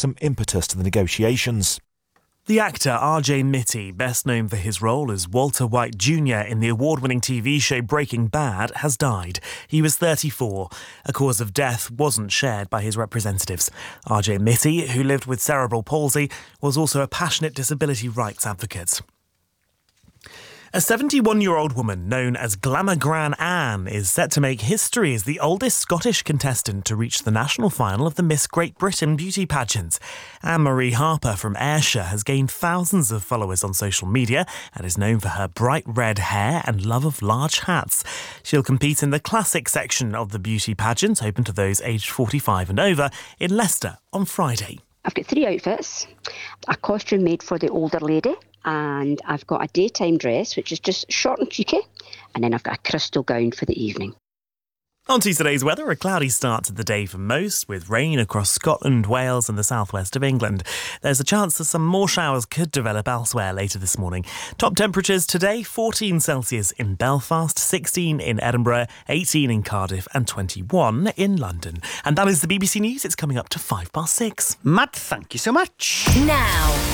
some impetus to the negotiations. The actor R.J. Mitty, best known for his role as Walter White Jr. in the award-winning TV show Breaking Bad, has died. He was 34. A cause of death wasn't shared by his representatives. R.J. Mitty, who lived with cerebral palsy, was also a passionate disability rights advocate. A 71-year-old woman known as Glamour Gran Anne is set to make history as the oldest Scottish contestant to reach the national final of the Miss Great Britain beauty pageant. Anne-Marie Harper from Ayrshire has gained thousands of followers on social media and is known for her bright red hair and love of large hats. She'll compete in the classic section of the beauty pageant, open to those aged 45 and over, in Leicester on Friday. I've got 3 outfits, a costume made for the older lady, and I've got a daytime dress, which is just short and cheeky, and then I've got a crystal gown for the evening. On to today's weather, a cloudy start to the day for most, with rain across Scotland, Wales and the southwest of England. There's a chance that some more showers could develop elsewhere later this morning. Top temperatures today, 14 Celsius in Belfast, 16 in Edinburgh, 18 in Cardiff and 21 in London. And that is the BBC News. It's coming up to 6:05. Matt, thank you so much. Now.